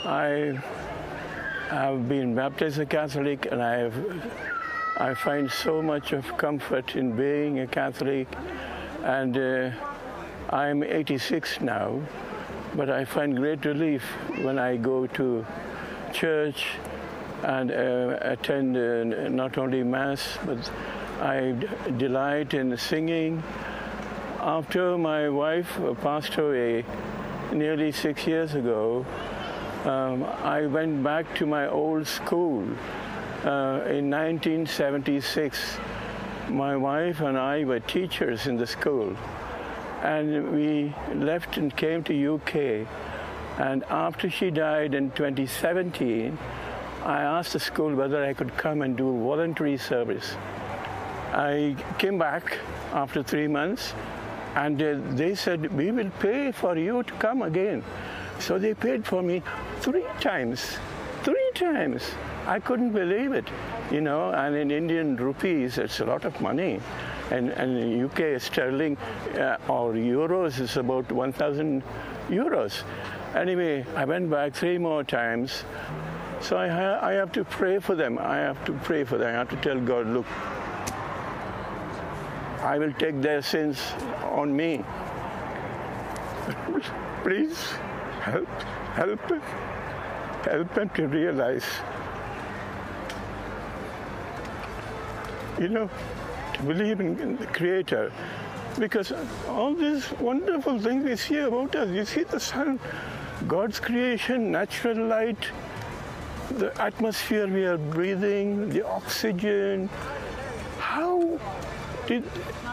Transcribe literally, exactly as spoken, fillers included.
I have been baptized a Catholic, and I have I find so much of comfort in being a Catholic, and uh, I'm eighty-six now, but I find great relief when I go to church and uh, attend uh, not only Mass, but I d delight in singing. After my wife passed away nearly six years ago, um, I went back to my old school. Uh, in nineteen seventy-six, my wife and I were teachers in the school, and we left and came to U K. And after she died in twenty seventeen, I asked the school whether I could come and do voluntary service. I came back after three months, and uh, they said, we will pay for you to come again. So they paid for me three times, three times. I couldn't believe it, you know, and in Indian rupees, it's a lot of money. And, and in U K sterling uh, or euros is about one thousand euros. Anyway, I went back three more times. So I, ha I have to pray for them. I have to pray for them. I have to tell God, look, I will take their sins on me. Please help, help, help them to realize, you know, to believe in, in the Creator. Because all these wonderful things we see about us, you see the sun, God's creation, natural light, the atmosphere we are breathing, the oxygen. How did